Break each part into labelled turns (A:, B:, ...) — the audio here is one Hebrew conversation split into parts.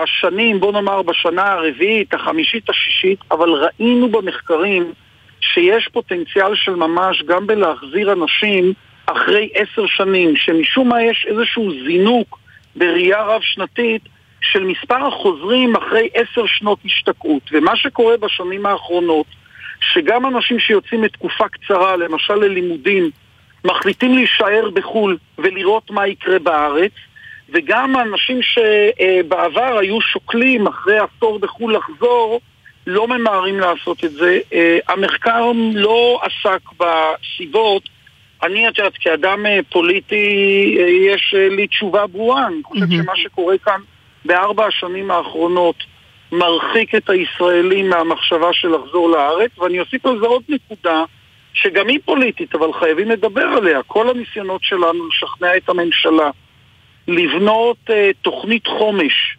A: בשנים, בוא נאמר בשנה הרביעית, החמישית, השישית, אבל ראינו במחקרים שיש פוטנציאל של ממש גם בלהחזיר אנשים אחרי 10 שנים, שמשום מה יש איזשהו זינוק בראייה רב שנתית של מספר החוזרים אחרי 10 שנות השתקעות. ומה שקורה בשנים האחרונות, שגם אנשים שיוצאים לתקופה קצרה, למשל ללימודים, מחליטים להישאר בחול ולראות מה יקרה בארץ, וגם האנשים שבעבר היו שוקלים אחרי עשור בחול לחזור, לא ממהרים לעשות את זה. המחקר לא עסק בסיבות. אני כאדם פוליטי יש לי תשובה ברורה. אני חושב שמה שקורה כאן ב4 השנים האחרונות מרחיק את הישראלים מהמחשבה של לחזור לארץ, ואני אוסיף על זה עוד נקודה שגם היא פוליטית, אבל חייבים לדבר עליה. כל הניסיונות שלנו לשכנע את הממשלה לבנות תוכנית חומש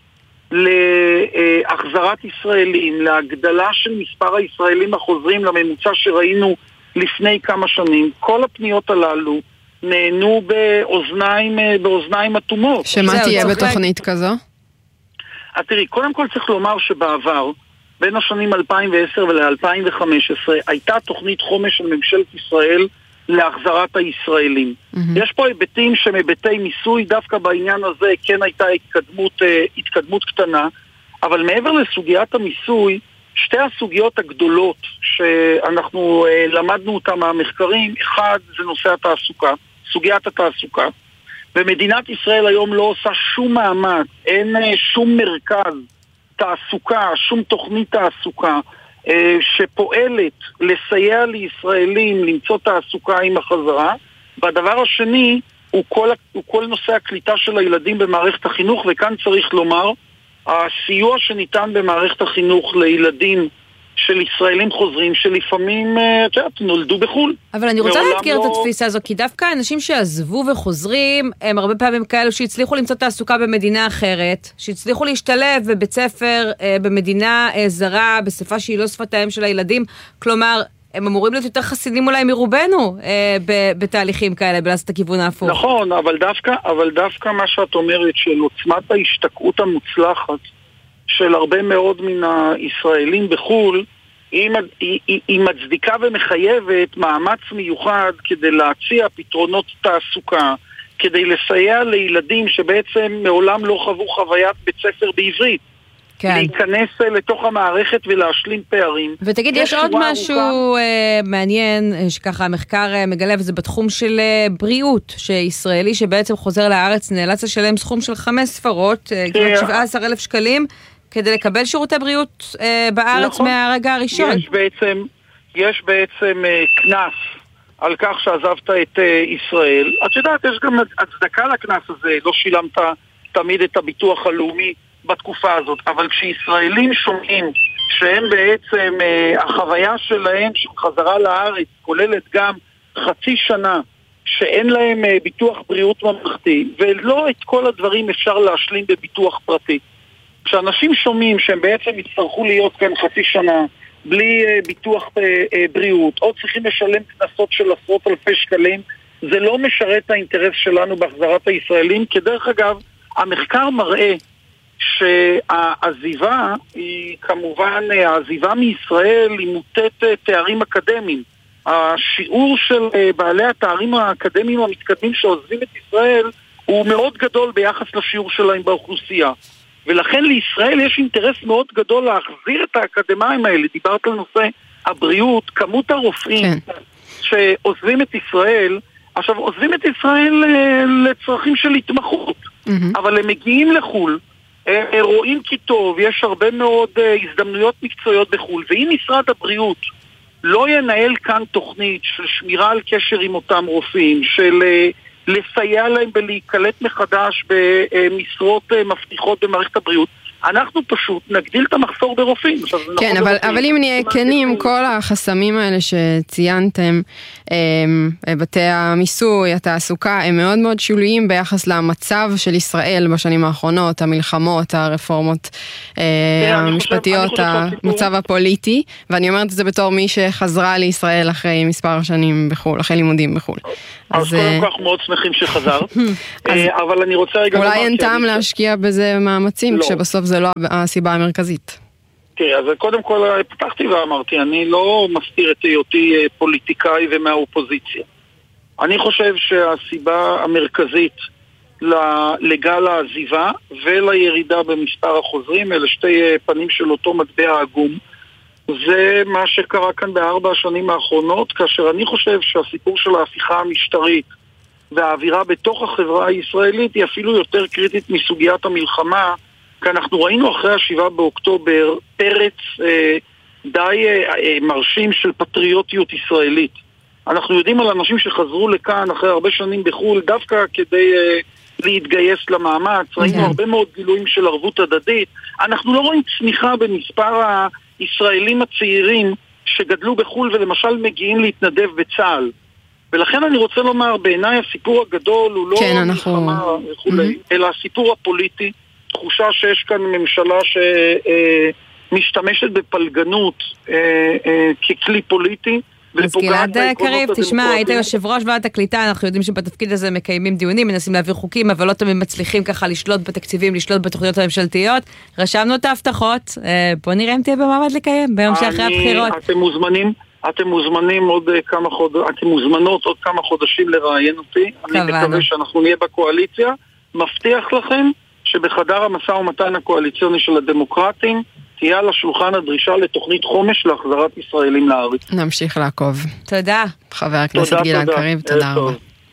A: להחזרת ישראלים, להגדלה של מספר הישראלים החוזרים לממוצע שראינו לפני כמה שנים, כל הפניות הללו נהנו באוזניים אטומות.
B: שמה תהיה בתוכנית כזו?
A: תראי, קודם כל צריך לומר שבעבר, בין השנים 2010 ול-2015, הייתה תוכנית חומש של ממשלת ישראל להחזרת הישראלים. יש פה היבטים שהם היבטי מיסוי, דווקא בעניין הזה כן הייתה התקדמות קטנה, אבל מעבר לסוגיית המיסוי, שתי הסוגיות הגדולות שאנחנו למדנו אותם מהמחקרים, אחד זה נושא התעסוקה, סוגיית התעסוקה. ומדינת ישראל היום לא עושה שום מאמץ, אין שום מרכז תעסוקה, שום תוכנית תעסוקה שפועלת לסייע לישראלים למצוא תעסוקה עם החזרה. והדבר השני הוא כל נושא הקליטה של הילדים במערכת החינוך, וכאן צריך לומר, הסיוע שניתן במערכת החינוך לילדים של ישראלים חוזרים שלפעמים נולדו בחול.
C: אבל אני רוצה להזכיר את התפיסה הזו, כי דווקא אנשים שעזבו וחוזרים, הם הרבה פעמים כאלו שהצליחו למצוא תעסוקה במדינה אחרת, שהצליחו להשתלב בבית ספר, במדינה זרה, בשפה שהיא לא שפתיים של הילדים, כלומר, הם אמורים להיות יותר חסידים אולי מרובנו בתהליכים כאלה, בלעשות את הכיוון ההפוך. נכון, אבל דווקא מה שאת אומרת, של עוצמת ההשתקעות המוצלחת, של הרבה מאוד מן הישראלים בחול, היא מצדיקה ומחייבת מאמץ מיוחד כדי להציע פתרונות תעסוקה, כדי לסייע לילדים שבעצם מעולם לא חוו חוויית בית ספר בעברית. כן. להיכנס לתוך המערכת ולהשלים פערים. ותגיד, יש עוד משהו מעניין שככה המחקר מגלה, וזה בתחום של בריאות, שישראלי שבעצם חוזר לארץ נאלץ לשלם סכום של 5 ספרות, 17,000 שקלים, כדי לקבל שירותי בריאות בארץ נכון. מהרגע הראשון.
A: יש בעצם כנס על כך שעזבת את ישראל. את יודעת, יש גם הצדקה לכנס הזה, לא שילמת תמיד את הביטוח הלאומי בתקופה הזאת, אבל כשישראלים שומעים שהם בעצם, החוויה שלהם של חזרה לארץ כוללת גם חצי שנה שאין להם ביטוח בריאות ממלכתי, ולא את כל הדברים אפשר להשלים בביטוח פרטי. כשאנשים שומעים שהם בעצם יצטרכו להיות כאן חצי שנה בלי ביטוח בריאות, או צריכים לשלם כנסות של עשרות אלפי שקלים, זה לא משרת את האינטרס שלנו בהחזרת הישראלים, כי דרך אגב, המחקר מראה שהעזיבה היא כמובן, העזיבה מישראל היא מוטת תארים אקדמיים. השיעור של בעלי התארים האקדמיים המתקדמים שעוזבים את ישראל הוא מאוד גדול ביחס לשיעור שלהם באוכלוסייה. ולכן לישראל יש אינטרס מאוד גדול להחזיר את האקדמיים האלה. דיברת על נושא הבריאות, כמות הרופאים שעוזבים את ישראל, עכשיו עוזבים את ישראל לצרכים של התמחות, אבל הם מגיעים לחול, רואים כי טוב, יש הרבה מאוד הזדמנויות מקצועיות בחול, ואם משרד הבריאות לא ינהל כאן תוכנית של שמירה על קשר עם אותם רופאים, של לסייע להם בלהיקלט מחדש במשרות מבטיחות במערכת הבריאות, אנחנו פשוט נגדיל את המחסור ברופאים.
B: כן, אבל אם נהיה כנים, כל החסמים האלה שציינתם, בתי המיסוי, התעסוקה, הם מאוד מאוד שוליים ביחס למצב של ישראל בשנים האחרונות, המלחמות, הרפורמות המשפטיות, המצב הפוליטי, ואני אומרת את זה בתור מי שחזרה לישראל אחרי מספר שנים בחול, אחרי לימודים בחול.
A: אז כל כך מאוד שמחים שחזר, אבל אני רוצה רגע...
B: אולי אין טעם להשקיע בזה מאמצים, כשבסוף זה שזה לא הסיבה המרכזית.
A: תראה, אז קודם כל פתחתי ואמרתי, אני לא מסתיר את היותי פוליטיקאי ומהאופוזיציה. אני חושב שהסיבה המרכזית לגל העזיבה ולירידה במספר החוזרים, אלה שתי פנים של אותו מטבע עגום, זה מה שקרה כאן ב4 השנים האחרונות, כאשר אני חושב שהסיפור של ההפיכה המשטרית והאווירה בתוך החברה הישראלית היא אפילו יותר קריטית מסוגיית המלחמה, כי אנחנו ראינו אחרי 7 באוקטובר פרץ די מרשים של פטריוטיות ישראלית. אנחנו יודעים על אנשים שחזרו לכאן אחרי הרבה שנים בחול דווקא כדי להתגייס למאמץ. ראינו הרבה מאוד גילויים של ערבות הדדית. אנחנו לא רואים צמיחה במספר הישראלים הצעירים שגדלו בחול ולמשל מגיעים להתנדב בצה"ל. ולכן אני רוצה לומר, בעיניי הסיפור הגדול הוא לא מלחמה וכולי, אלא הסיפור הפוליטי. תחושה שיש כאן ממשלה שמשתמשת בפלגנות ככלי פוליטי.
C: אז גלעד קריב, תשמע, היית יושב ראש ועדת הקליטה, אנחנו יודעים שבתפקיד הזה מקיימים דיונים, מנסים להעביר חוקים, אבל לא תמיד מצליחים ככה לשלוט בתקציבים, לשלוט בתוכניות הממשלתיות. רשמנו את ההבטחות, בוא נראה אם תהיה במעמד לקיים, ביום שאחרי הבחירות.
A: אתם מוזמנים עוד כמה חודשים, אתם מוזמנות עוד כמה חודשים לראיין אותי. אני מקווה שאנחנו נהיה בקואליציה. מבטיח לכם שבחדר המשא ומתן הקואליציוני של הדמוקרטים תהיה על השולחן הדרישה לתוכנית חומש להחזרת ישראלים לארץ.
B: נמשיך לעקוב.
C: תודה.
B: חבר הכנסת גלעד קריב, תודה רבה.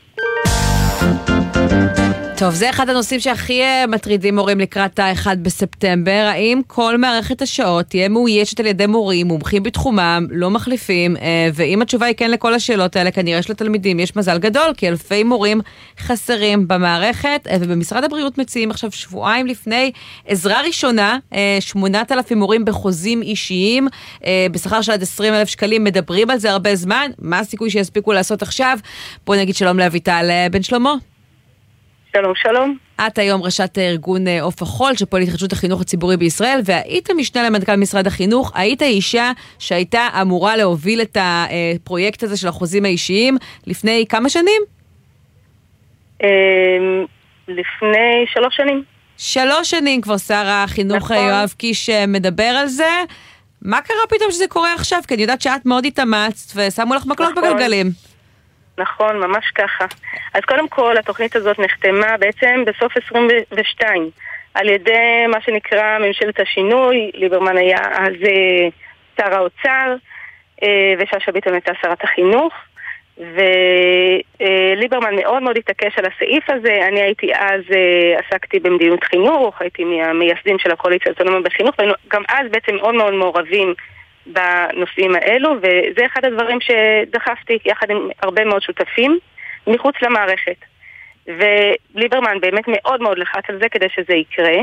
B: טוב, זה אחד הנושאים שהכי מטרידים מורים לקראת ה-1 בספטמבר. האם כל מערכת השעות תהיה מאוישת על ידי מורים, מומחים בתחומם, לא מחליפים? ואם התשובה היא כן לכל השאלות האלה, כנראה שלתלמידים יש מזל גדול, כי אלפי מורים חסרים במערכת, ובמשרד הבריאות מציעים עכשיו שבועיים לפני עזרה ראשונה, 8,000 מורים בחוזים אישיים, בשכר של עד 20,000 שקלים, מדברים על זה הרבה זמן. מה הסיכוי שיספיקו לעשות עכשיו? בוא נגיד שלום לאביטל בן שלמה.
D: שלום, שלום.
C: את היום ראשת ארגון עוף החול, שפועל להתחדשות החינוך הציבורי בישראל, והיית משנה למנכ"ל משרד החינוך, היית אישה שהייתה אמורה להוביל את הפרויקט הזה של החוזים האישיים לפני כמה שנים?
D: לפני 3 שנים.
C: 3 שנים כבר שר החינוך יואב קיש מדבר על זה. מה קרה פתאום שזה קורה עכשיו? כי אני יודעת שאת מאוד התאמצת ושמו לך מקלות בגלגלים.
D: נכון, ממש ככה. אז קודם כל, התוכנית הזאת נחתמה בעצם בסוף 22, על ידי מה שנקרא ממשלת השינוי. ליברמן היה אז שר האוצר, ושאשא ביטון הייתה שרת החינוך, וליברמן מאוד מאוד התעקש על הסעיף הזה. אני הייתי אז, עסקתי במדיניות חינוך, הייתי מהמייסדים של הקואליציה האוטונומית בחינוך, וגם אז בעצם מאוד מאוד מעורבים בנושאים האלו, וזה אחד הדברים שדחפתי יחד עם הרבה מאוד שותפים מחוץ למערכת. וליברמן באמת מאוד מאוד לחץ על זה כדי שזה יקרה.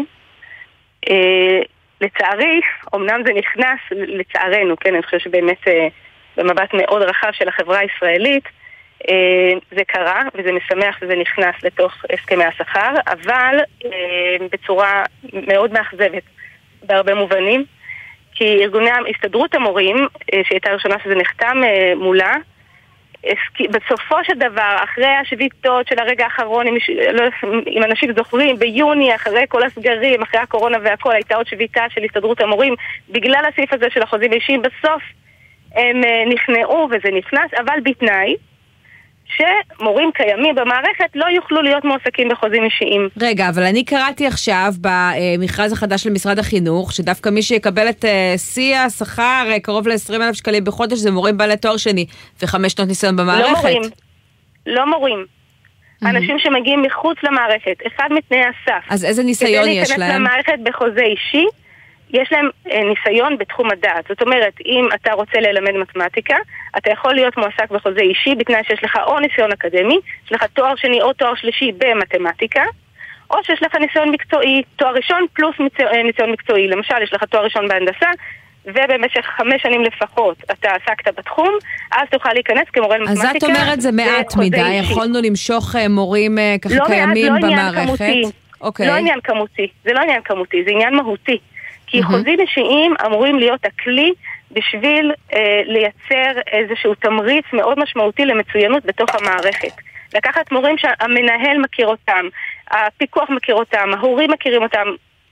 D: לצערי, אמנם זה נכנס, לצערנו, כן, אני חושב שבאמת במבט מאוד רחב של החברה הישראלית, זה קרה וזה משמח וזה נכנס לתוך הסכמי השכר, אבל בצורה מאוד מאכזבת בהרבה מובנים. כי ארגוני הסתדרות המורים, שהייתה הראשונה שזה נחתם מולה, בסופו של דבר, אחרי השביתות של הרגע האחרון, אם אנשים זוכרים, ביוני, אחרי כל הסגרים, אחרי הקורונה והכל, הייתה עוד שביתה של הסתדרות המורים, בגלל הסעיף הזה של החוזים האישיים, בסוף הם נכנעו וזה נכנס, אבל בתנאי שמורים קיימים במערכת לא יוכלו להיות מועסקים בחוזים אישיים.
C: רגע, אבל אני קראתי עכשיו במכרז החדש של משרד החינוך, שדווקא מי שיקבל את שיא השכר קרוב ל-20,000 שקלים בחודש, זה מורים בעלי תואר שני ו5 שנות ניסיון במערכת.
D: לא מורים. אנשים שמגיעים מחוץ למערכת, אחד מתנאי הסף.
C: אז איזה ניסיון יש להם?
D: כדי להיכנס למערכת בחוזה אישי, יש להם ניסיון בתחום הדעת. זאת אומרת, אם אתה רוצה ללמד מתמטיקה, אתה יכול להיות מועסק בחוזה אישי, בתנאי שיש לך או ניסיון אקדמי, יש לך תואר שני או תואר שלישי במתמטיקה, או שיש לך ניסיון מקצועי, תואר ראשון פלוס ניסיון מקצועי. למשל, יש לך תואר ראשון בהנדסה, ובמשך 5 שנים לפחות אתה עסקת בתחום, אז תוכל להיכנס כמורה למתמטיקה.
C: אז את אומרת זה מעט מדי, יכולנו למשוך מורים ככה קיימים במערכת?
D: לא עניין כמותי, זה לא עניין כמותי, זה עניין מהותי. כי חוזים אישיים אמורים להיות הכלי בשביל לייצר איזשהו תמריץ מאוד משמעותי למצוינות בתוך המערכת. לקחת מורים שהמנהל מכיר אותם, הפיקוח מכיר אותם, ההורים מכירים אותם,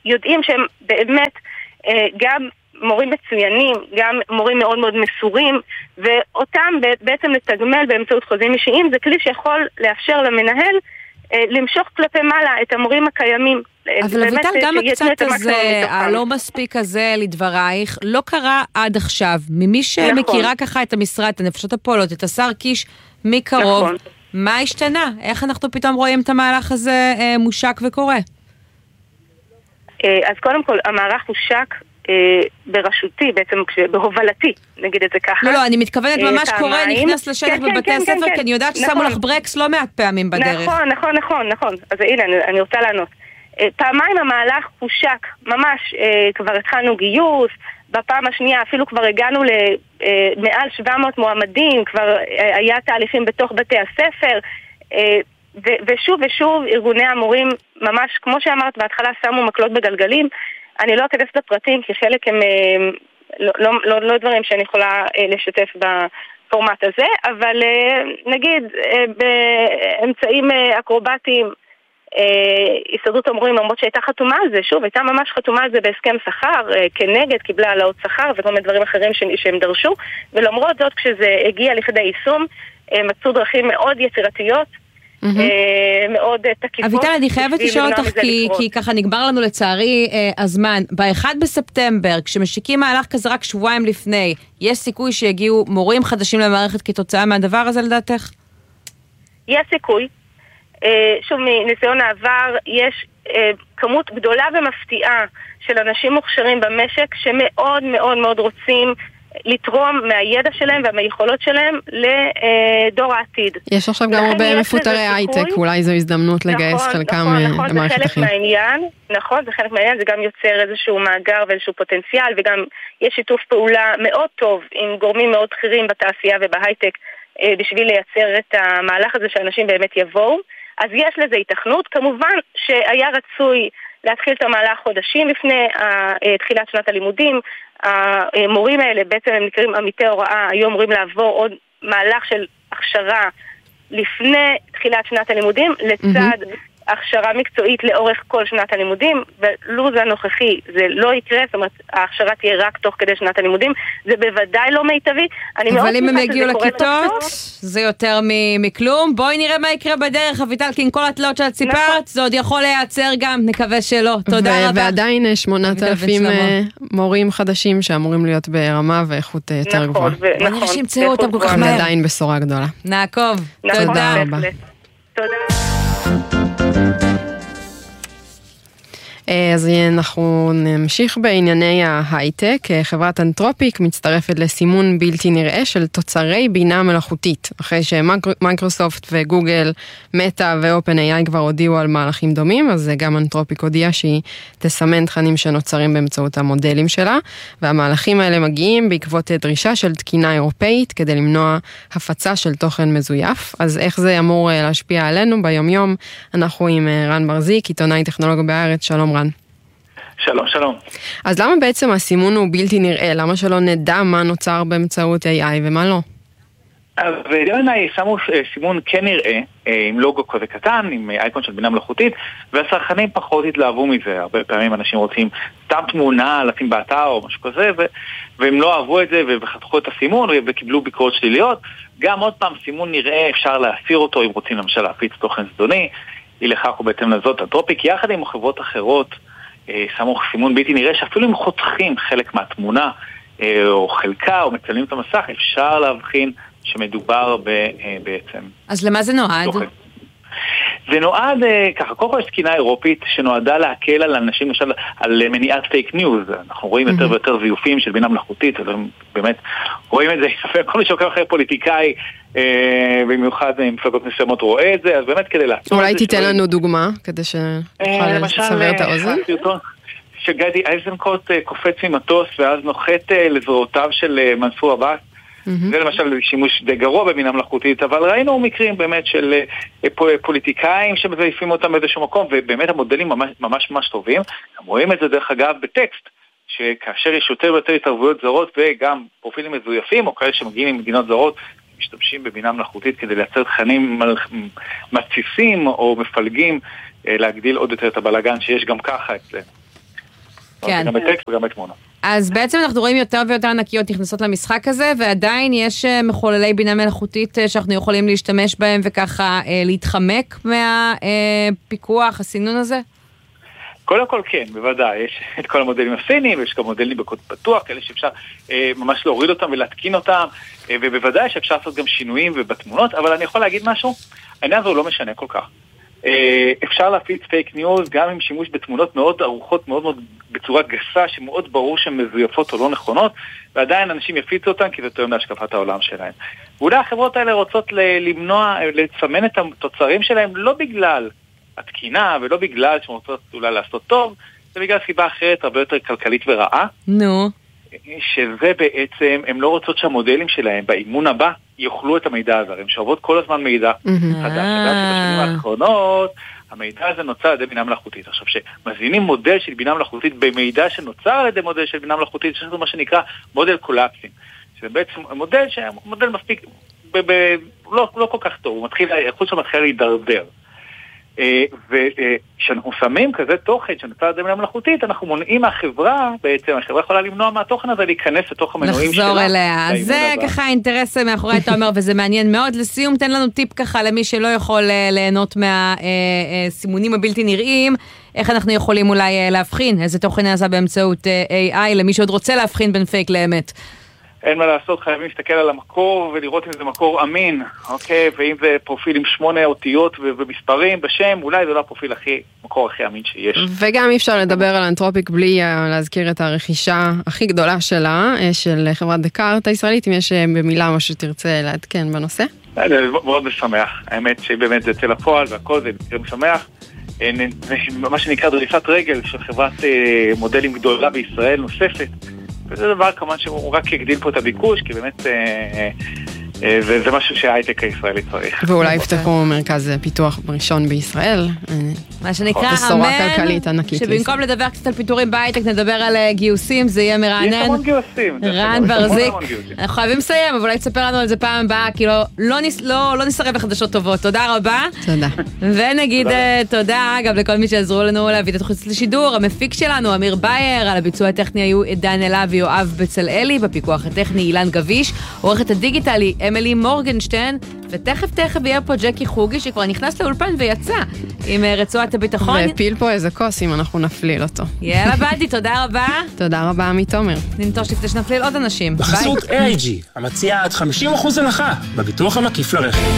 D: יודעים שהם באמת גם מורים מצוינים, גם מורים מאוד מאוד מסורים, ואותם בעצם לתגמל באמצעות חוזים אישיים, זה כלי שיכול לאפשר למנהל למשוך כלפי מעלה את המורים הקיימים.
C: אבל אביטל, גם הקצת הזה, הלא מספיק הזה לדברייך, לא קרה עד עכשיו. ממי שמכירה ככה את המשרד, את הנפשות הפועלות, את השר קיש מקרוב, מה השתנה? איך אנחנו פתאום רואים את המהלך הזה מושק וקורה?
D: אז קודם כל, המערך מושק בראשותי, בעצם בהובלתי, נגיד את זה ככה.
C: לא, אני מתכוונת ממש קורה, נכנס לשטח בבתי הספר, כי אני יודעת ששמו לך ברקס לא מעט פעמים בדרך.
D: נכון. אז הנה, אני רוצה לענות. פעמיים המהלך הושק, ממש כבר התחלנו גיוס, בפעם השנייה אפילו כבר הגענו למעל 700 מועמדים, כבר היה תהליכים בתוך בתי הספר, ושוב ושוב ארגוני המורים, ממש כמו שאמרת בהתחלה, שמו מקלות בגלגלים. אני לא אכנס לפרטים, כי חלק הם לא דברים שאני יכולה לשתף בפורמט הזה, אבל נגיד באמצעים אקרובטיים, הסתדרות המורים, למרות שהייתה חתומה על זה, שוב, הייתה ממש חתומה על זה בהסכם שכר, כנגד, קיבלה העלאות שכר וכל מיני דברים אחרים שהם דרשו, ולמרות זאת, כשזה הגיע לכדי יישום, מצאו דרכים מאוד יצירתיות, מאוד תקיפות.
C: אביטל, אני חייבת לשאול אותך, כי ככה נגמר לנו לצערי הזמן. ב-1 בספטמבר, כשמשיקים מהלך כזה רק שבועיים לפני, יש סיכוי שיגיעו מורים חדשים למערכת כתוצאה מהדבר הזה לדעתך?
D: יש סיכוי. שוב, מניסיון העבר, יש כמות גדולה ומפתיעה של אנשים מוכשרים במשק שמאוד מאוד מאוד רוצים לתרום מהידע שלהם והמיכולות שלהם לדור העתיד.
B: יש עכשיו גם הרבה מפוטרי הייטק, אולי זו הזדמנות לגייס חלקם למערכת החיים.
D: נכון, זה חלק מהעניין, זה גם יוצר איזשהו מאגר ואיזשהו פוטנציאל, וגם יש שיתוף פעולה מאוד טוב עם גורמים מאוד בכירים בתעשייה ובהייטק, בשביל לייצר את המהלך הזה שאנשים באמת יבואו. אז יש לזה התכנות. כמובן שהיה רצוי להתחיל את המהלך חודשים לפני תחילת שנת הלימודים. המורים האלה בעצם הם נקראים עמיתי הוראה, היו אמורים לעבור עוד מהלך של הכשרה לפני תחילת שנת הלימודים, לצד הכשרה מקצועית לאורך כל שנת הלימודים, ולו זה הנוכחי, זה לא יקרה, זאת אומרת, ההכשרה תהיה רק תוך כדי שנת הלימודים, זה בוודאי לא מיטבי.
C: אבל אם הם הגיעו לכיתות, זה יותר מכלום. בואי נראה מה יקרה בדרך, אביטל, כי עם כל התלאות שאת סיפרת, זה עוד יכול להיעצר גם, נקווה שלא. תודה רבה.
B: ועדיין 8,000 מורים חדשים שאמורים להיות ברמה ואיכות יותר גבוהה.
C: ואני שימצאו אותם כל כך מהר.
B: עדיין בשורה גדולה.
C: נעקוב. תודה רבה.
D: תודה.
B: אז אנחנו נמשיך בענייני ההייטק. חברת אנתרופיק מצטרפת לסימון בלתי נראה של תוצרי בינה מלאכותית, אחרי שמייקרוסופט וגוגל, מטא ואופן AI כבר הודיעו על מהלכים דומים, אז גם אנתרופיק הודיעה שהיא תסמן תכנים שנוצרים באמצעות המודלים שלה, והמהלכים האלה מגיעים בעקבות דרישה של תקינה אירופאית כדי למנוע הפצה של תוכן מזויף. אז איך זה אמור להשפיע עלינו ביום יום? אנחנו עם רן ברזיק, עיתונאי טכנולוגיה בארץ. שלום רן.
E: שלום.
B: אז למה בעצם הסימון הוא בלתי נראה? למה שלא נדע מה נוצר באמצעות AI ומה לא?
E: אז ב-AI שמו סימון כן נראה, עם לוגו כזה קטן, עם אייקון של בינה מלאכותית, והצרכנים פחות התלהבו מזה. הרבה פעמים אנשים רוצים סתם תמונה, לשים באתר או משהו כזה, והם לא אהבו את זה וחתכו את הסימון וקיבלו ביקורות שליליות. גם עוד פעם, סימון נראה, אפשר להסיר אותו אם רוצים למשל להפיץ תוכן זדוני. היא לכך ובהתאם לזאת אנתרופיק, יחד עם חברות אחרות, שמו סימון בלתי נראה שאפילו אם חותכים חלק מהתמונה או חלקה או מצלמים את המסך, אפשר להבחין שמדובר בעצם.
C: אז למה זה נועד?
E: זה נועד ככה, קודם כל יש תקינה אירופית שנועדה להקל על אנשים, למשל על מניעת פייק ניוז. אנחנו רואים יותר ויותר זיופים של בינה מלאכותית, באמת רואים את זה, כל מי שעוקב אחרי פוליטיקאי, במיוחד מפלגות מסוימות רואה את זה, אז באמת כדי לעצור...
B: אולי תיתן לנו דוגמה, כדי שנוכל לסבר את האוזן?
E: שגדי איזנקוט קופץ ממטוס ואז נוחת לזרועותיו של מנסור עבאס, זה למשל שימוש די גרוע בבינה מלאכותית, אבל ראינו מקרים באמת של פוליטיקאים שמזייפים אותם באיזשהו מקום, ובאמת המודלים ממש ממש טובים. רואים את זה דרך אגב בטקסט, שכאשר יש יותר ויותר התערבויות זרות וגם פרופילים מזויפים או כאלה שמגיעים ממדינות זרות, משתמשים בבינה מלאכותית כדי לייצר תכנים מתסיסים או מפלגים, להגדיל עוד יותר את הבלגן שיש גם ככה אצלנו.
C: כן.
E: גם בטקסט וגם בתמונה.
C: אז בעצם אנחנו רואים יותר ויותר ענקיות נכנסות למשחק הזה, ועדיין יש מחוללי בינה מלאכותית שאנחנו יכולים להשתמש בהם וככה להתחמק מהפיקוח, הסינון הזה?
E: קודם כל כן, בוודאי, יש את כל המודלים הסיניים, יש גם מודלים בקוד פתוח, כאלה שאפשר ממש להוריד אותם ולהתקין אותם, ובוודאי שאפשר לעשות גם שינויים ובתמונות, אבל אני יכול להגיד משהו, העניין הזה הוא לא משנה כל כך. אפשר להפיץ פייק ניוז גם עם שימוש בתמונות מאוד ארוכות, מאוד מאוד בצורה גסה, שמאוד ברור שהן מזויפות או לא נכונות, ועדיין אנשים יפיצו אותן כי זה תואם להשקפת העולם שלהם. ואולי החברות האלה רוצות לצמן את התוצרים שלהם לא בגלל התקינה ולא בגלל שהן רוצות אולי לעשות טוב, זה בגלל סיבה אחרת הרבה יותר כלכלית ורעה.
C: נו.
E: שזה בעצם, הם לא רוצות שהמודלים שלהם באימון הבא יאכלו את המידע הזה, הם שואבות כל הזמן מידע חדש. בשנים האחרונות המידע הזה נוצר על ידי בינה מלאכותית. עכשיו שמזינים מודל של בינה מלאכותית במידע שנוצר על ידי מודל של בינה מלאכותית, שזה מה שנקרא מודל קולאפסים. שזה בעצם מודל מספיק, לא כל כך טוב, הוא מתחיל, החוץ שלו מתחיל להידרדר. וכשאנחנו שמים כזה תוכן שנוצר על ידי בינה מלאכותית, אנחנו מונעים מהחברה, בעצם החברה יכולה למנוע מהתוכן הזה להיכנס לתוך המנועים שלה.
C: לחזור אליה. זה ככה האינטרס מאחורי תומר, וזה מעניין מאוד. לסיום, תן לנו טיפ ככה למי שלא יכול ליהנות מהסימונים הבלתי נראים, איך אנחנו יכולים אולי להבחין איזה תוכן נעשה באמצעות AI, למי שעוד רוצה להבחין בין פייק לאמת.
E: אין מה לעשות, חייבים להסתכל על המקור ולראות אם זה מקור אמין, אוקיי? ואם זה פרופיל עם 8 אותיות ומספרים בשם, אולי זה לא הפרופיל מקור הכי אמין שיש.
B: וגם אי אפשר לדבר על אנתרופיק בלי להזכיר את הרכישה הכי גדולה שלה, של חברת דקארט הישראלית, אם יש במילה מה שתרצה לעדכן בנושא.
E: זה מאוד משמח, האמת שבאמת זה יצא לפועל והכל זה משמח. מה שנקרא דריסת רגל של חברת מודלים גדולה בישראל נוספת. וזה דבר כמובן שהוא רק יגדיל פה את הביקוש, כי באמת זה משהו שההייטק הישראלי צריך.
B: ואולי יפתחו מרכז פיתוח ראשון בישראל.
C: מה שנקרא
B: בשורה כלכלית ענקית.
C: שבמקום לדבר קצת על פיתורים בהייטק, נדבר על גיוסים, זה יהיה מרענן.
E: יש המון גיוסים.
C: רן ברזיק. אנחנו חייבים לסיים, אבל אולי תספר לנו על זה פעם הבאה, כי לא נסרב לחדשות טובות. תודה רבה.
B: תודה.
C: ונגיד תודה גם לכל מי שעזרו לנו להביא את התוכנית לשידור. המפיק שלנו, אמיר בייר, על הביצוע הטכני היו דן אלה ויואב בצלאלי, בפיקוח הטכני אילן גביש, עורכת הדיגיטלי אמילי מורגנשטיין, ותכף יהיה פה ג'קי חוגי שכבר נכנס לאולפן ויצא עם רצועת הביטחון.
B: והפיל פה איזה כוס אם אנחנו נפליל אותו.
C: יאללה בדי, תודה רבה.
B: תודה רבה עמית תומר.
C: ננטוש לפני שנפליל עוד אנשים.
F: בחסות AIG, המציעה עד 50% הנחה בביטוח המקיף לרכב.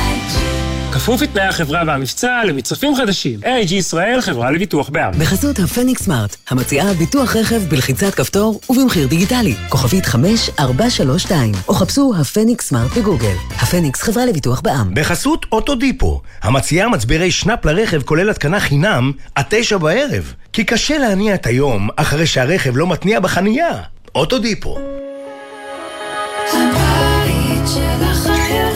F: כפוף לתנאי החברה והמבצע למצרפים חדשים. AIG ישראל, חברה לביטוח בע"מ.
G: בחסות הפניקס סמארט, המציעה ביטוח רכב בלחיצת כפתור ובמחיר דיגיטלי. כוכבית 5432, או חפשו הפניקס סמארט בגוגל. הפניקס, חברה לביטוח בע"מ.
H: בחסות אוטודיפו, המציעה מצברי שנאפ לרכב כולל התקנה חינם עד 9 בערב. כי קשה להניע את היום אחרי שהרכב לא מתניע בחנייה. אוטודיפו.
I: הבית של החיילות.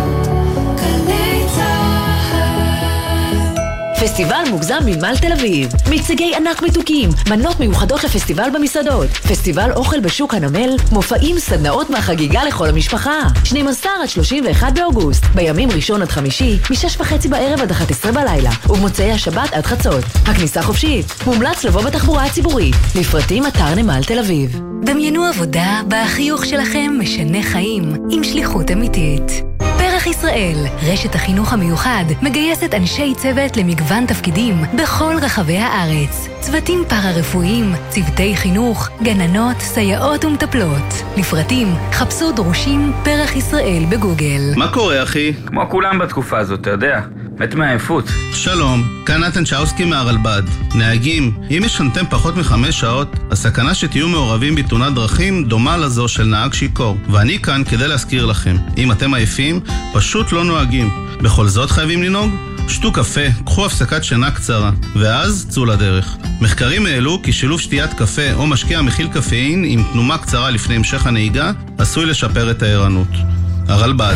G: פסטיבל מוגזם מנמל תל אביב. מיצגי ענק מתוקים, מנות מיוחדות לפסטיבל במסעדות, פסטיבל אוכל בשוק הנמל, מופעים, סדנאות מהחגיגה לכל המשפחה. 12 עד 31 באוגוסט, בימים ראשון עד חמישי, מ-6:30 בערב עד 11 בלילה, ובמוצאי השבת עד חצות. הכניסה חופשית, מומלץ לבוא בתחבורה הציבורית. לפרטים אתר נמל תל אביב.
I: דמיינו עבודה בחיוך שלכם משנה חיים, עם שליחות אמיתית. פרח ישראל, רשת החינוך המיוחד, מגייסת אנשי צוות למגוון תפקידים בכל רחבי הארץ. צוותים פארה-רפואיים, צוותי חינוך, גננות, סייעות ומטפלות. לפרטים, חפשו דרושים פרח ישראל בגוגל.
J: מה קורה אחי? כמו כולם בתקופה הזאת, אתה יודע. מת מהעייפות.
K: שלום, כאן נתן צ'אוסקי מהרלב"ד. נהגים, אם ישנתם פחות מ5 שעות, הסכנה שתהיו מעורבים בתאונת דרכים דומה לזו של נהג שיכור. ואני כאן כדי להזכיר לכם, אם אתם עייפים, פשוט לא נוהגים. בכל זאת חייבים לנהוג? שתו קפה, קחו הפסקת שינה קצרה, ואז צאו לדרך. מחקרים העלו כי שילוב שתיית קפה או משקה מכיל קפאין עם תנומה קצרה לפני המשך הנהיגה עשוי לשפר את הערנות. הרלב"ד.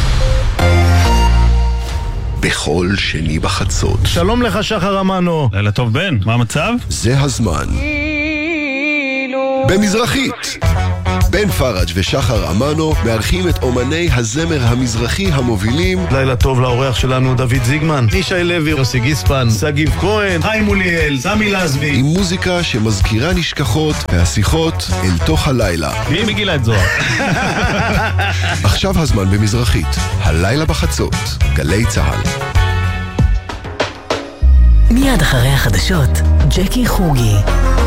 L: בכל שני בחצות.
M: שלום לך שחר אמנו.
N: לילה טוב בן, מה המצב?
L: זה הזמן. במזרחית. בן פרג' ושחר אמנו מארחים את אומני הזמר המזרחי המובילים.
M: לילה טוב לאורח שלנו דוד זיגמן, ישי לוי, יוסי גיספן, סגיב כהן, חיים מוליאל, סמי לזבי.
L: עם מוזיקה שמזכירה נשכחות והשיחות אל תוך הלילה.
M: מי מגילה את זוהר?
L: עכשיו הזמן במזרחית, הלילה בחצות, גלי צהל.
G: מיד אחרי החדשות, ג'קי חוגי.